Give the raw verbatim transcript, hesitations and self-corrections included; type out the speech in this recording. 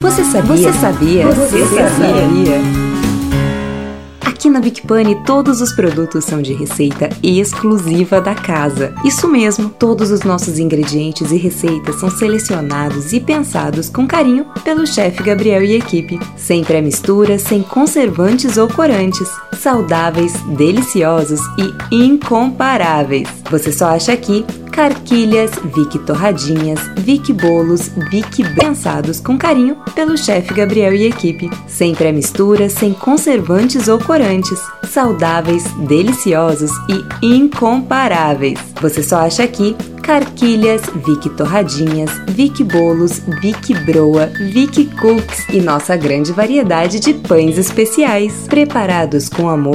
Você sabia? Você sabia? Você sabia? Aqui na Vic Pane, todos os produtos são de receita exclusiva da casa. Isso mesmo, todos os nossos ingredientes e receitas são selecionados e pensados com carinho pelo chefe Gabriel e equipe. Sem pré-mistura, sem conservantes ou corantes. Saudáveis, deliciosos e incomparáveis. Você só acha aqui Carquilhas, Vic Torradinhas, Vic Bolos, Vic pensados com carinho pelo chefe Gabriel e equipe. Sem pré-mistura, sem conservantes ou corantes. Saudáveis, deliciosos e incomparáveis. Você só acha aqui Carquilhas, Vic Torradinhas, Vic Bolos, Vic Broa, Vic Cookies e nossa grande variedade de pães especiais, preparados com amor